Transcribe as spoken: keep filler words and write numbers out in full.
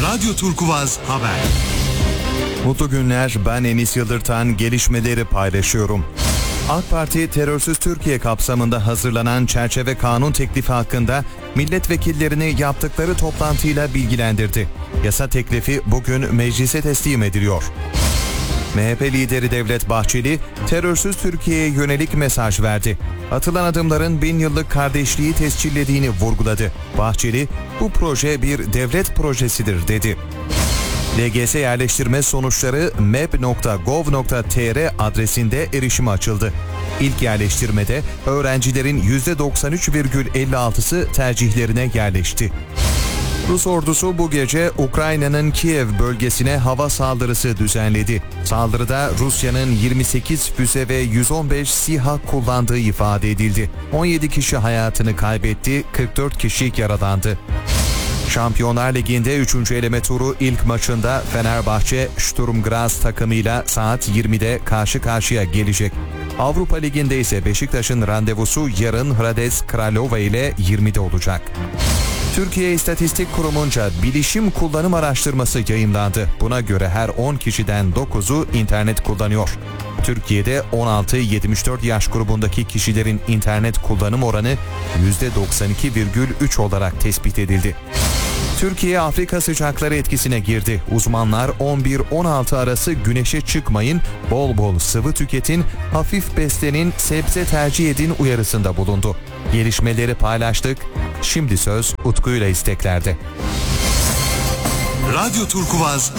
Radyo Turkuvaz Haber. Mutlu günler, ben Enis Yıldırtan, gelişmeleri paylaşıyorum. AK Parti, terörsüz Türkiye kapsamında hazırlanan çerçeve kanun teklifi hakkında milletvekillerini yaptıkları toplantıyla bilgilendirdi. Yasa teklifi bugün meclise teslim ediliyor. M H P lideri Devlet Bahçeli, terörsüz Türkiye'ye yönelik mesaj verdi. Atılan adımların bin yıllık kardeşliği tescillediğini vurguladı. Bahçeli, bu proje bir devlet projesidir dedi. L G S yerleştirme sonuçları map nokta gov nokta tr adresinde erişime açıldı. İlk yerleştirmede öğrencilerin yüzde doksan üç virgül elli altısı tercihlerine yerleşti. Rus ordusu bu gece Ukrayna'nın Kiev bölgesine hava saldırısı düzenledi. Saldırıda Rusya'nın yirmi sekiz füze ve yüz on beş SİHA kullandığı ifade edildi. on yedi kişi hayatını kaybetti, kırk dört kişi yaralandı. Şampiyonlar Ligi'nde üçüncü eleme turu ilk maçında Fenerbahçe Sturm Graz takımıyla saat yirmide karşı karşıya gelecek. Avrupa Ligi'nde ise Beşiktaş'ın randevusu yarın Hradec Kralova ile yirmide olacak. Türkiye İstatistik Kurumu'nca bilişim kullanım araştırması yayımlandı. Buna göre her on kişiden dokuzu internet kullanıyor. Türkiye'de on altı yetmiş dört yaş grubundaki kişilerin internet kullanım oranı yüzde doksan iki virgül üç olarak tespit edildi. Türkiye Afrika sıcakları etkisine girdi. Uzmanlar on bir on altı arası güneşe çıkmayın, bol bol sıvı tüketin, hafif beslenin, sebze tercih edin uyarısında bulundu. Gelişmeleri paylaştık. Şimdi söz Utku ile isteklerde. Radyo Turkuvaz